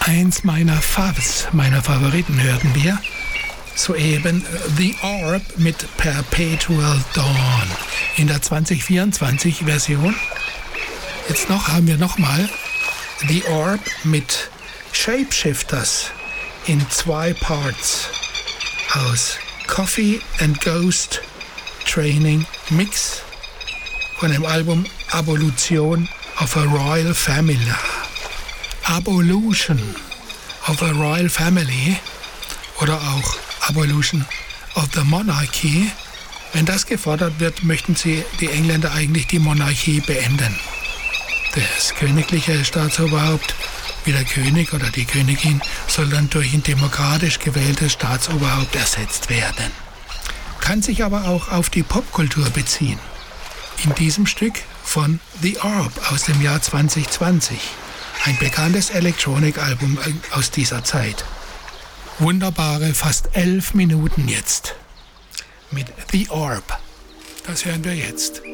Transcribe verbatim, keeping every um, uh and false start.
Eins meiner Favs, meiner Favoriten hörten wir. Soeben The Orb mit Perpetual Dawn in der zwanzig vierundzwanzig Version. Jetzt noch haben wir nochmal The Orb mit Shapeshifters in zwei Parts aus Coffee and Ghost Training Mix von dem Album Abolution of a Royal Family. Abolution of a Royal Family oder auch Abolition of the Monarchy. Wenn das gefordert wird, möchten sie, die Engländer, eigentlich die Monarchie beenden. Das königliche Staatsoberhaupt, wie der König oder die Königin, soll dann durch ein demokratisch gewähltes Staatsoberhaupt ersetzt werden. Kann sich aber auch auf die Popkultur beziehen. In diesem Stück von The Orb aus dem Jahr zwanzig zwanzig. Ein bekanntes Elektronikalbum aus dieser Zeit. Wunderbare fast elf Minuten jetzt mit The Orb. Das hören wir jetzt.